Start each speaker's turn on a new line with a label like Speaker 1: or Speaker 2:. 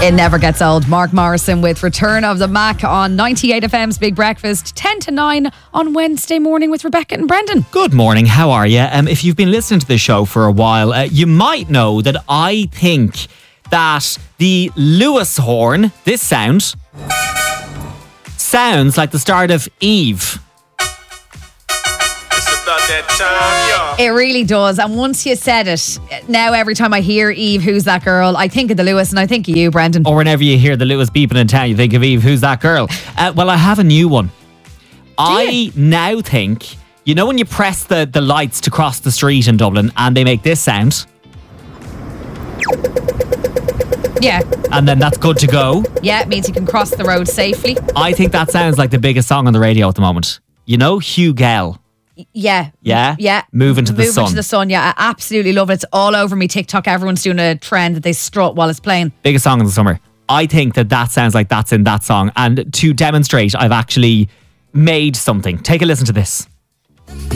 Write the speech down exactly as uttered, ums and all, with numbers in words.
Speaker 1: It never gets old. Mark Morrison with Return of the Mac on ninety-eight F M's Big Breakfast, ten to nine on Wednesday morning with Rebecca and Brendan.
Speaker 2: Good morning, how are you? Um, if you've been listening to this show for a while, uh, you might know that I think that the Lewis horn, this sound, sounds like the start of Eve.
Speaker 3: That time,
Speaker 1: yeah. It really does. And once you said it, now every time I hear Eve, who's that girl, I think of the Lewis and I think of you, Brendan.
Speaker 2: Or whenever you hear the Lewis beeping in town, you think of Eve, who's that girl? Uh, well, I have a new one. Do I you? now think, you know when you press the, the lights to cross the street in Dublin and they make this sound?
Speaker 1: Yeah.
Speaker 2: And then that's good to go.
Speaker 1: Yeah, it means you can cross the road safely.
Speaker 2: I think that sounds like the biggest song on the radio at the moment. You know, Hugh Gell.
Speaker 1: Yeah.
Speaker 2: Yeah?
Speaker 1: Yeah.
Speaker 2: Moving to the
Speaker 1: Moving
Speaker 2: sun.
Speaker 1: to the sun, yeah. I absolutely love it. It's all over me TikTok. Everyone's doing a trend that they strut while it's playing.
Speaker 2: Biggest song in the summer. I think that that sounds like that's in that song. And to demonstrate, I've actually made something. Take a listen to this.